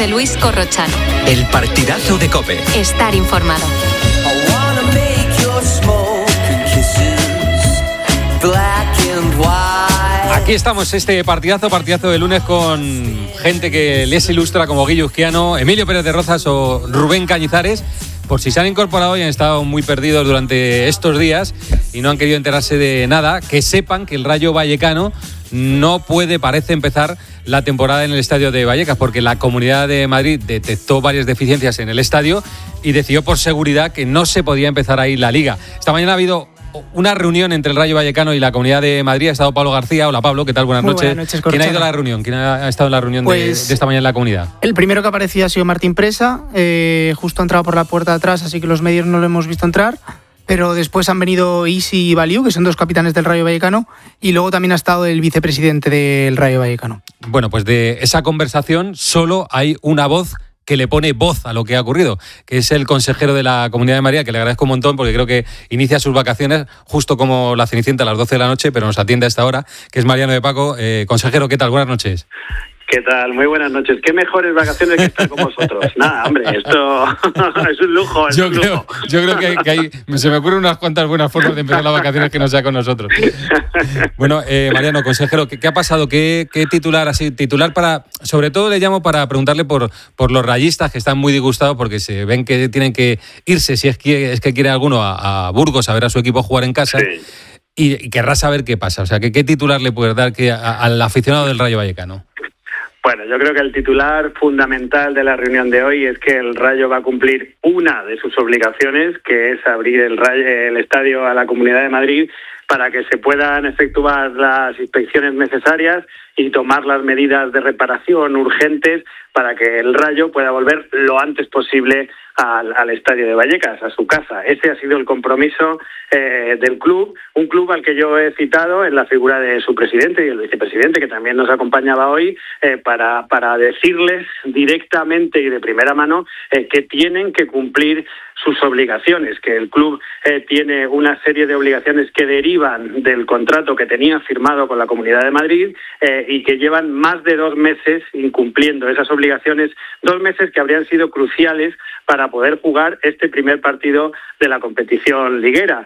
José Luis Corrochano. El partidazo de COPE. Estar informado. Aquí estamos, este partidazo de lunes con gente que les ilustra como Guillo Uzquiano, Emilio Pérez de Rozas o Rubén Cañizares. Por si se han incorporado y han estado muy perdidos durante estos días y no han querido enterarse de nada, que sepan que el Rayo Vallecano no puede, parece, empezar la temporada en el estadio de Vallecas, porque la Comunidad de Madrid detectó varias deficiencias en el estadio y decidió por seguridad que no se podía empezar ahí la Liga. Esta mañana ha habido una reunión entre el Rayo Vallecano y la Comunidad de Madrid. Ha estado Pablo García. Hola, Pablo, ¿qué tal? Buenas noches. Buenas noches, ¿Quién ha ido a la reunión? ¿Quién ha estado en la reunión de esta mañana en la Comunidad? El primero que aparecía ha sido Martín Presa. Justo ha entrado por la puerta de atrás, así que los medios no lo hemos visto entrar. Pero después han venido Isi y Baliu, que son dos capitanes del Rayo Vallecano, y luego también ha estado el vicepresidente del Rayo Vallecano. Bueno, pues de esa conversación solo hay una voz que le pone voz a lo que ha ocurrido, que es el consejero de la Comunidad de Madrid, que le agradezco un montón porque creo que inicia sus vacaciones justo como la Cenicienta a las 12 de la noche, pero nos atiende a esta hora, que es Mariano de Paco. Consejero, ¿qué tal? Buenas noches. ¿Qué tal? Muy buenas noches. Qué mejores vacaciones que estar con vosotros. Nada, hombre, esto es un lujo. Yo creo que hay, se me ocurren unas cuantas buenas formas de empezar las vacaciones que no sea con nosotros. Bueno, Mariano, consejero, ¿qué ha pasado? ¿Qué titular así? Titular para, sobre todo le llamo para preguntarle por los rayistas que están muy disgustados porque se ven que tienen que irse, si es que quiere alguno, a Burgos a ver a su equipo jugar en casa. Sí. Y querrá saber qué pasa. O sea, ¿qué titular le puedes dar al aficionado del Rayo Vallecano? Bueno, yo creo que el titular fundamental de la reunión de hoy es que el Rayo va a cumplir una de sus obligaciones, que es abrir el estadio a la Comunidad de Madrid para que se puedan efectuar las inspecciones necesarias y tomar las medidas de reparación urgentes para que el Rayo pueda volver lo antes posible al estadio de Vallecas, a su casa. Ese ha sido el compromiso del club, un club al que yo he citado en la figura de su presidente y el vicepresidente, que también nos acompañaba hoy, para decirles directamente y de primera mano que tienen que cumplir sus obligaciones, que el club tiene una serie de obligaciones que derivan del contrato que tenía firmado con la Comunidad de Madrid y que llevan más de 2 meses incumpliendo esas obligaciones, 2 meses que habrían sido cruciales para poder jugar este primer partido de la competición liguera.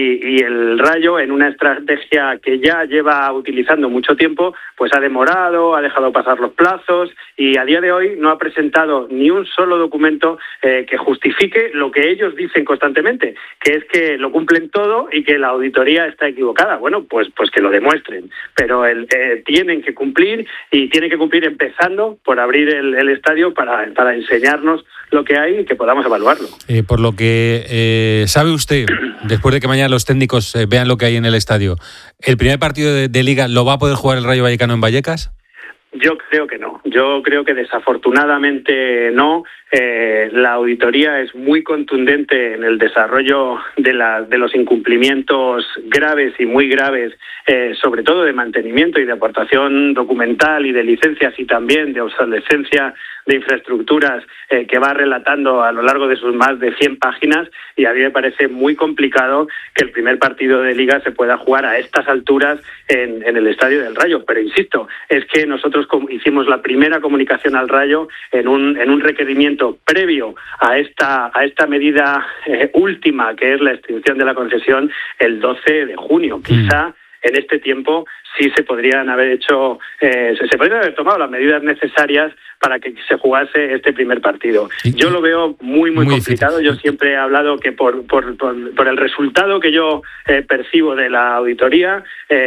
Y el Rayo, en una estrategia que ya lleva utilizando mucho tiempo, pues ha demorado, ha dejado pasar los plazos y a día de hoy no ha presentado ni un solo documento que justifique lo que ellos dicen constantemente, que es que lo cumplen todo y que la auditoría está equivocada. Bueno, pues que lo demuestren, pero tienen que cumplir y tienen que cumplir empezando por abrir el estadio para enseñarnos lo que hay y que podamos evaluarlo. Por lo que sabe usted, después de que mañana los técnicos vean lo que hay en el estadio, ¿el primer partido de Liga lo va a poder jugar el Rayo Vallecano en Vallecas? Yo creo que no. Yo creo que desafortunadamente no. La auditoría es muy contundente en el desarrollo de los incumplimientos graves y muy graves, sobre todo de mantenimiento y de aportación documental y de licencias y también de obsolescencia de infraestructuras que va relatando a lo largo de sus más de 100 páginas, y a mí me parece muy complicado que el primer partido de Liga se pueda jugar a estas alturas en el Estadio del Rayo. Pero insisto, es que nosotros hicimos la primera comunicación al Rayo en un requerimiento previo a esta medida última, que es la extinción de la concesión el 12 de junio. Quizá en este tiempo sí se podrían haber hecho, se podrían haber tomado las medidas necesarias para que se jugase este primer partido. Yo lo veo muy complicado. Difícil. Yo siempre he hablado que por el resultado que yo percibo de la auditoría,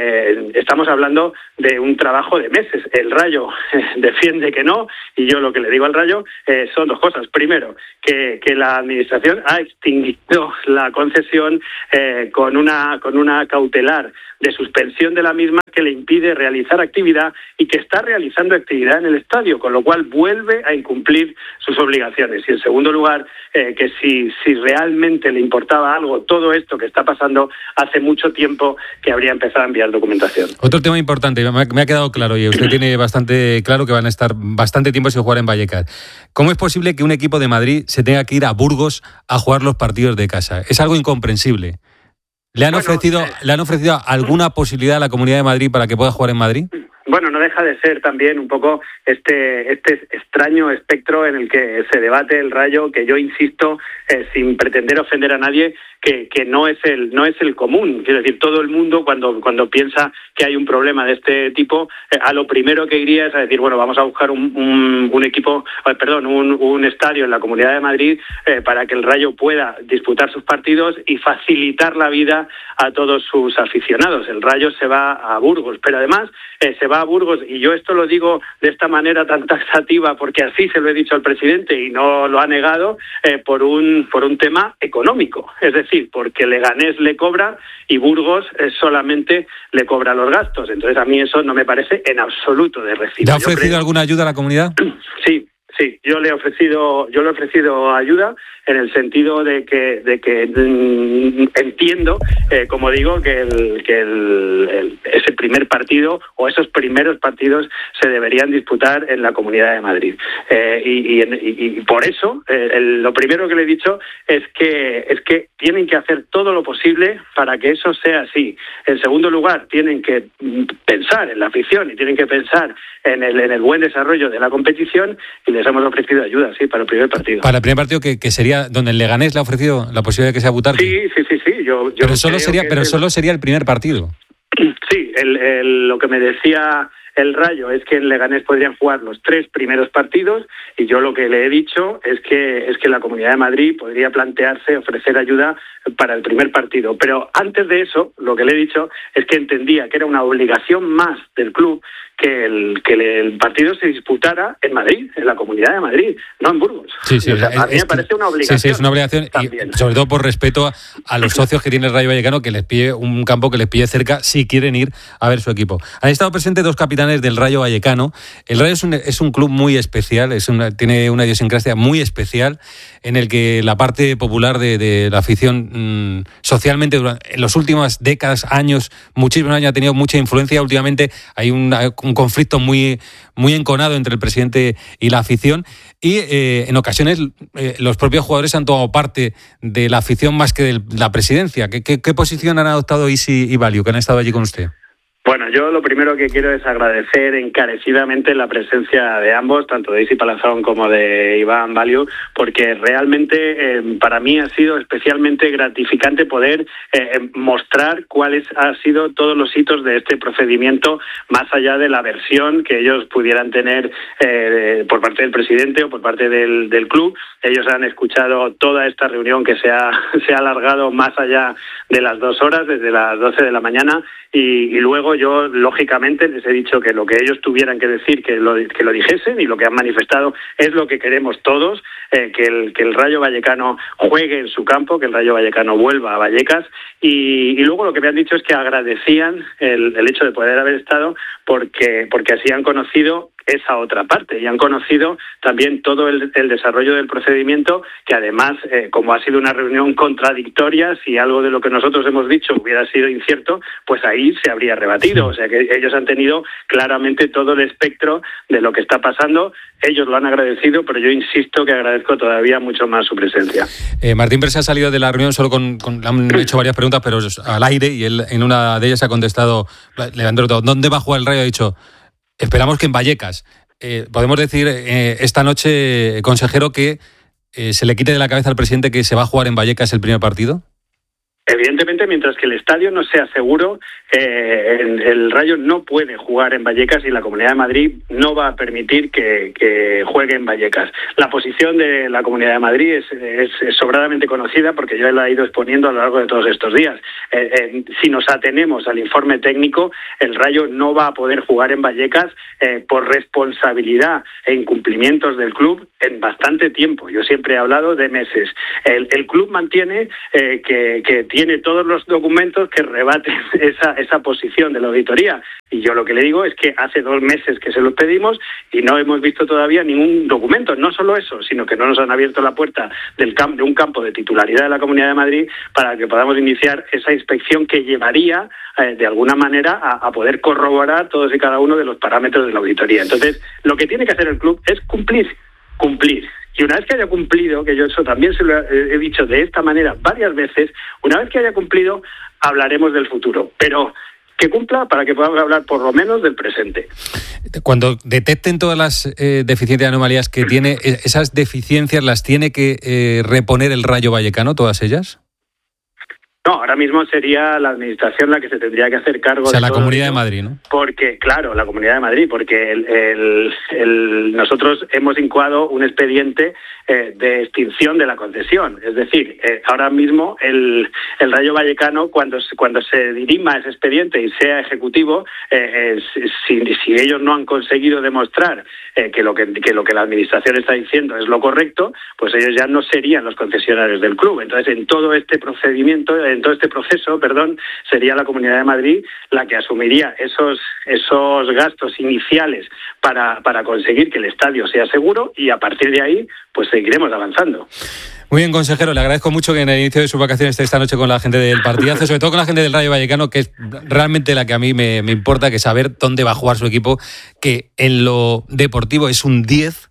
estamos hablando de un trabajo de meses. El Rayo defiende que no, y yo lo que le digo al Rayo son 2 cosas. Primero, que la administración ha extinguido la concesión con una cautelar de suspensión de la misma que le impide realizar actividad y que está realizando actividad en el estadio, con lo cual vuelve a incumplir sus obligaciones. Y en segundo lugar, que si realmente le importaba algo todo esto que está pasando, hace mucho tiempo que habría empezado a enviar documentación. Otro tema importante, me ha quedado claro, y usted tiene bastante claro que van a estar bastante tiempo sin jugar en Vallecas. ¿Cómo es posible que un equipo de Madrid se tenga que ir a Burgos a jugar los partidos de casa? Es algo ¿Le han ofrecido alguna posibilidad a la Comunidad de Madrid para que pueda jugar en Madrid? Bueno, no deja de ser también un poco este extraño espectro en el que se debate el Rayo, que yo insisto, sin pretender ofender a nadie, que no es el común. Quiero decir, todo el mundo cuando piensa que hay un problema de este tipo, a lo primero que iría es a decir, bueno, vamos a buscar un estadio en la Comunidad de Madrid para que el Rayo pueda disputar sus partidos y facilitar la vida a todos sus aficionados. El Rayo se va a Burgos, pero además se va a Burgos, y yo esto lo digo de esta manera tan taxativa porque así se lo he dicho al presidente y no lo ha negado, por un tema económico, es decir, porque Leganés le cobra y Burgos solamente le cobra los gastos. Entonces a mí eso no me parece en absoluto de recibo. ¿Le ha ofrecido alguna ayuda a la comunidad? Sí, yo le he ofrecido ayuda en el sentido de que entiendo, como digo, que ese primer partido o esos primeros partidos se deberían disputar en la Comunidad de Madrid. Y por eso, lo primero que le he dicho es que tienen que hacer todo lo posible para que eso sea así. En segundo lugar, tienen que pensar en la afición y tienen que pensar en el buen desarrollo de la competición, y les hemos ofrecido ayuda, sí, para el primer partido. Para el primer partido que sería donde el Leganés le ha ofrecido la posibilidad de que sea Butarque. Sí. Pero solo sería el primer partido. Sí, lo que me decía el Rayo es que en Leganés podrían jugar los 3 primeros partidos, y yo lo que le he dicho es que la Comunidad de Madrid podría plantearse ofrecer ayuda para el primer partido. Pero antes de eso, lo que le he dicho es que entendía que era una obligación más del club que el partido se disputara en Madrid, en la Comunidad de Madrid, no en Burgos. Sí, o sea, a mí me parece una obligación. Sí, es una obligación, y sobre todo por respeto a los socios que tiene el Rayo Vallecano, que les pide un campo que les pille cerca si quieren ir a ver su equipo. Han estado presentes 2 capitanes del Rayo Vallecano. El Rayo es un club muy especial, tiene una idiosincrasia muy especial, en el que la parte popular de la afición socialmente en las últimas décadas, muchísimos años, ha tenido mucha influencia. Últimamente hay un conflicto muy, muy enconado entre el presidente y la afición, y en ocasiones los propios jugadores han tomado parte de la afición más que de la presidencia. ¿Qué posición han adoptado Isi y Valiu, que han estado allí con usted? Bueno, yo lo primero que quiero es agradecer encarecidamente la presencia de ambos, tanto de Isi Palazón como de Iván Valiu, porque realmente para mí ha sido especialmente gratificante poder mostrar cuáles han sido todos los hitos de este procedimiento, más allá de la versión que ellos pudieran tener por parte del presidente o por parte del club. Ellos han escuchado toda esta reunión que se ha alargado más allá de las 2 horas, desde las 12 de la mañana, y luego yo, lógicamente, les he dicho que lo que ellos tuvieran que decir, que lo dijesen, y lo que han manifestado es lo que queremos todos, que el Rayo Vallecano juegue en su campo, que el Rayo Vallecano vuelva a Vallecas, y luego lo que me han dicho es que agradecían el hecho de poder haber estado, porque así han conocido esa otra parte y han conocido también todo el desarrollo del procedimiento, que además, como ha sido una reunión contradictoria, si algo de lo que nosotros hemos dicho hubiera sido incierto, pues ahí se habría rebatido. O sea que ellos han tenido claramente todo el espectro de lo que está pasando. Ellos lo han agradecido, pero yo insisto que agradezco todavía mucho más su presencia. Martín Presa ha salido de la reunión solo le han hecho varias preguntas, pero al aire, y él en una de ellas ha contestado, Leandro, ¿dónde va a jugar el Rayo? Ha dicho: esperamos que en Vallecas. Podemos decir esta noche, consejero, que se le quite de la cabeza al presidente que se va a jugar en Vallecas el primer partido. Evidentemente, mientras que el estadio no sea seguro, el Rayo no puede jugar en Vallecas, y la Comunidad de Madrid no va a permitir que juegue en Vallecas. La posición de la Comunidad de Madrid es sobradamente conocida, porque yo la he ido exponiendo a lo largo de todos estos días. Si nos atenemos al informe técnico, el Rayo no va a poder jugar en Vallecas por responsabilidad e incumplimientos del club en bastante tiempo. Yo siempre he hablado de meses. El club mantiene que tiene todos los documentos que rebaten esa posición de la auditoría. Y yo lo que le digo es que hace 2 meses que se los pedimos y no hemos visto todavía ningún documento. No solo eso, sino que no nos han abierto la puerta de un campo de titularidad de la Comunidad de Madrid para que podamos iniciar esa inspección que llevaría de alguna manera a poder corroborar todos y cada uno de los parámetros de la auditoría. Entonces, lo que tiene que hacer el club es cumplir. Y una vez que haya cumplido, que yo eso también se lo he dicho de esta manera varias veces, una vez que haya cumplido, hablaremos del futuro. Pero que cumpla para que podamos hablar por lo menos del presente. Cuando detecten todas las deficiencias y anomalías que tiene, ¿esas deficiencias las tiene que reponer el Rayo Vallecano, todas ellas? No, ahora mismo sería la Administración la que se tendría que hacer cargo de la todo Comunidad ello, de Madrid, ¿no? Porque, claro, la Comunidad de Madrid, porque nosotros hemos incoado un expediente de extinción de la concesión. Es decir, ahora mismo el Rayo Vallecano, cuando se dirima ese expediente y sea ejecutivo, si ellos no han conseguido demostrar que lo que la Administración está diciendo es lo correcto, pues ellos ya no serían los concesionarios del club. Entonces, en todo este proceso, sería la Comunidad de Madrid la que asumiría esos gastos iniciales para conseguir que el estadio sea seguro, y a partir de ahí pues seguiremos avanzando. Muy bien, consejero, le agradezco mucho que en el inicio de sus vacaciones esté esta noche con la gente del partidazo, sobre todo con la gente del Rayo Vallecano, que es realmente la que a mí me importa, que saber dónde va a jugar su equipo, que en lo deportivo es un 10,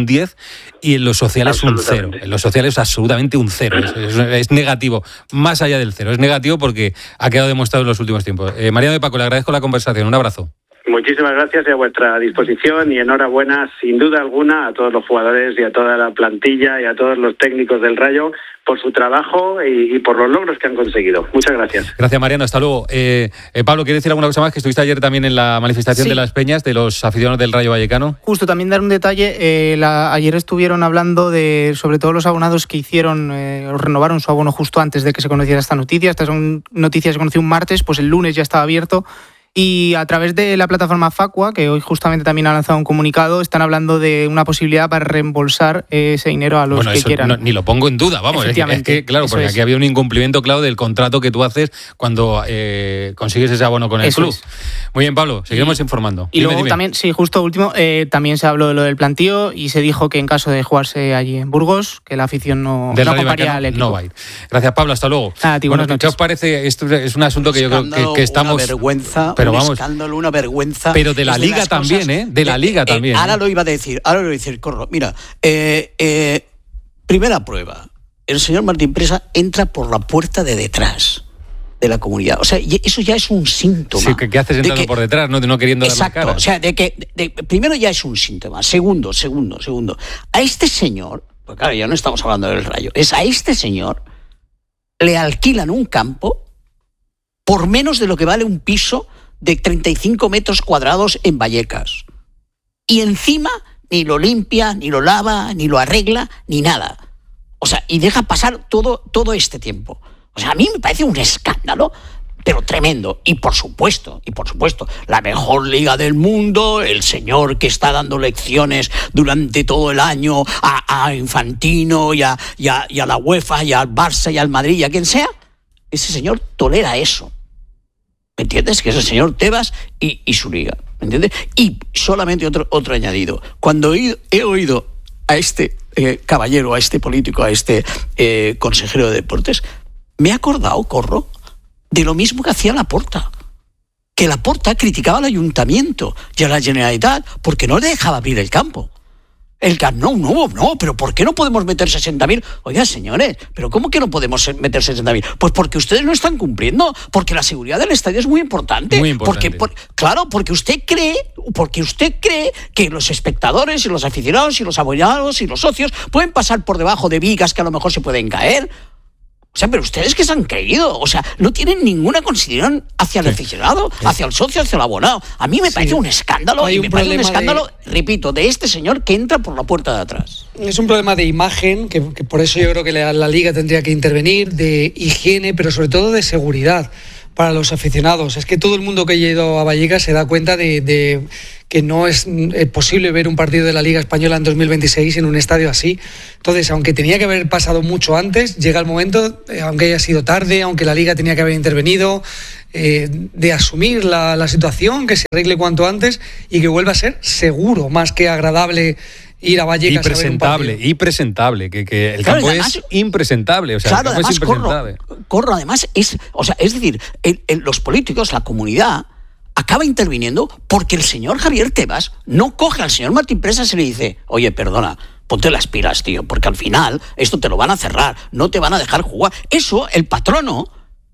y en lo social es un 0. En lo social es absolutamente un 0. Es negativo, más allá del 0. Es negativo porque ha quedado demostrado en los últimos tiempos. Mariano y Paco, le agradezco la conversación. Un abrazo. Muchísimas gracias y a vuestra disposición, y enhorabuena sin duda alguna a todos los jugadores y a toda la plantilla y a todos los técnicos del Rayo por su trabajo y por los logros que han conseguido. Muchas gracias. Gracias, Mariano. Hasta luego. Pablo, ¿quieres decir alguna cosa más? Que estuviste ayer también en la manifestación de las Peñas, de los aficionados del Rayo Vallecano. Justo, también dar un detalle. Ayer estuvieron hablando sobre todo los abonados que renovaron su abono justo antes de que se conociera esta noticia. Esta noticia se conoció un martes, pues el lunes ya estaba abierto. Y a través de la plataforma Facua, que hoy justamente también ha lanzado un comunicado, están hablando de una posibilidad para reembolsar ese dinero a los que quieran. Ni lo pongo en duda, vamos. Es que claro, porque aquí había un incumplimiento, claro, del contrato que tú haces cuando consigues ese abono con el club. Muy bien, Pablo, seguiremos informando. Y luego también, sí, justo último, también se habló de lo del plantío y se dijo que en caso de jugarse allí en Burgos, que la afición no acompañaría al equipo. No va a ir. Gracias, Pablo, hasta luego. ¿Qué os parece? Esto es un asunto que yo creo que estamos... Una vergüenza. Pero un escándalo, una vergüenza. Pero de la Liga también, cosas, de la Liga también. Ahora lo iba a decir, Corro. Mira, primera prueba. El señor Martín Presa entra por la puerta de detrás de la comunidad. O sea, eso ya es un síntoma. Sí, ¿qué haces entrando por detrás, no queriendo dar la cara? Exacto, o sea, primero ya es un síntoma. Segundo. A este señor, pues claro, ya no estamos hablando del Rayo, a este señor le alquilan un campo por menos de lo que vale un piso de 35 metros cuadrados en Vallecas. Y encima ni lo limpia, ni lo lava, ni lo arregla, ni nada. O sea, y deja pasar todo este tiempo. O sea, a mí me parece un escándalo, pero tremendo. Y por supuesto, la mejor liga del mundo, el señor que está dando lecciones durante todo el año a Infantino y a la UEFA y al Barça y al Madrid y a quien sea, ese señor tolera eso. ¿Me entiendes? Que es el señor Tebas y su liga. ¿Me entiendes? Y solamente otro añadido. Cuando he oído a este caballero, a este político, a este consejero de deportes, me he acordado, Corro, de lo mismo que hacía Laporta. Que Laporta criticaba al ayuntamiento y a la Generalitat porque no le dejaba abrir el campo. El Camp Nou, no, pero ¿por qué no podemos meter 60.000? Oiga, señores, ¿pero cómo que no podemos meter 60.000? Pues porque ustedes no están cumpliendo, porque la seguridad del estadio es muy importante. Muy importante. Porque usted cree que los espectadores y los aficionados y los abonados y los socios pueden pasar por debajo de vigas que a lo mejor se pueden caer. O sea, pero ustedes ¿qué se han creído? O sea, no tienen ninguna consideración hacia el aficionado, hacia el socio, hacia el abonado. A mí me parece un escándalo, repito, de este señor que entra por la puerta de atrás. Es un problema de imagen, que por eso yo creo que la Liga tendría que intervenir, de higiene, pero sobre todo de seguridad para los aficionados. Es que todo el mundo que ha ido a Vallecas se da cuenta de que no es posible ver un partido de la Liga Española en 2026 en un estadio así. Entonces, aunque tenía que haber pasado mucho antes, llega el momento, aunque haya sido tarde, aunque la Liga tenía que haber intervenido, de asumir la situación, que se arregle cuanto antes y que vuelva a ser seguro, más que agradable ir a Vallecas y presentable, que el campo además, es impresentable, o sea, claro, el campo además, es impresentable. Corro, además es decir, los políticos, la comunidad acaba interviniendo porque el señor Javier Tebas no coge al señor Martín Presa y le dice, oye, perdona, ponte las pilas, tío, porque al final esto te lo van a cerrar, no te van a dejar jugar. Eso, el patrono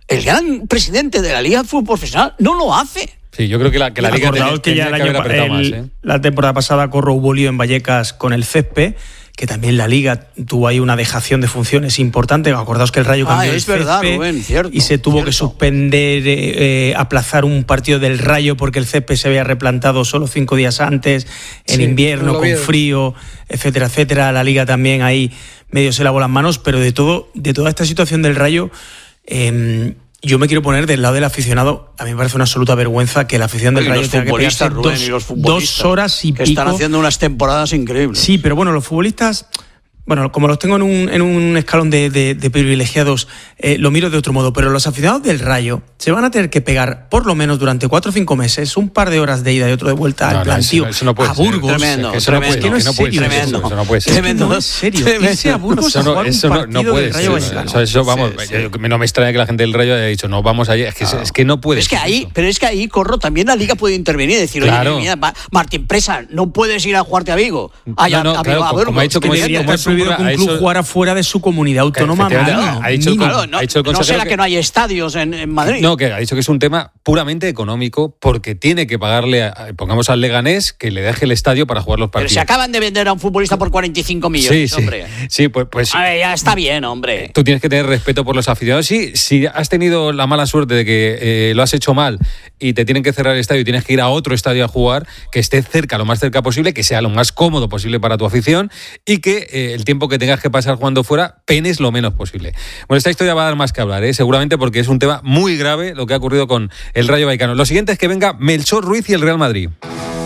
el gran presidente de la Liga de Fútbol Profesional no lo hace. Sí, yo creo que la Liga tenía que haber apretado más. La temporada pasada Corro hubo lío en Vallecas con el césped, que también la Liga tuvo ahí una dejación de funciones importante. Acordaos que el Rayo cambió el césped, verdad, Rubén, cierto, y se tuvo que suspender, aplazar un partido del Rayo porque el césped se había replantado solo 5 días antes, en invierno, con frío, etcétera, etcétera. La Liga también ahí medio se lavó las manos, pero de toda esta situación del Rayo, yo me quiero poner del lado del aficionado. A mí me parece una absoluta vergüenza que la afición del Rayo tenga que pegarse 2 horas y pico. Están haciendo unas temporadas increíbles. Sí, pero bueno, los futbolistas, bueno, como los tengo en un escalón de privilegiados, lo miro de otro modo, pero los aficionados del Rayo se van a tener que pegar por lo menos durante 4 o 5 meses un par de horas de ida y otro de vuelta al plantío a Burgos. Tremendo, eso no puede ser. Eso no puede ser. Tremendo, en serio. Irse a Burgos a jugar un partido del Rayo Vallecano. Eso, vamos, no me extraña que la gente del Rayo haya dicho, no, vamos allá. Es que no puede ser. Pero es que ahí, Corro, también la Liga puede intervenir y decir, claro. Oye, mira, Martín Presa, no puedes ir a jugarte a Vigo. Como ha dicho, debería estar prohibido que un club jugara fuera de su comunidad autónoma. Ha dicho el consejero, no será que no hay estadios en Madrid. No, que ha dicho que es un tema puramente económico porque tiene que pagarle, pongamos al Leganés, que le deje el estadio para jugar los partidos. Pero se acaban de vender a un futbolista por 45 millones, hombre. Sí, pues a ver, ya está bien, hombre. Tú tienes que tener respeto por los aficionados. Sí, si has tenido la mala suerte de que lo has hecho mal y te tienen que cerrar el estadio y tienes que ir a otro estadio a jugar, que esté cerca, lo más cerca posible, que sea lo más cómodo posible para tu afición y que el tiempo que tengas que pasar jugando fuera penes lo menos posible. Bueno, esta historia va a dar más que hablar, seguramente, porque es un tema muy grave lo que ha ocurrido con el Rayo Vallecano. Lo siguiente es que venga Melchor Ruiz y el Real Madrid.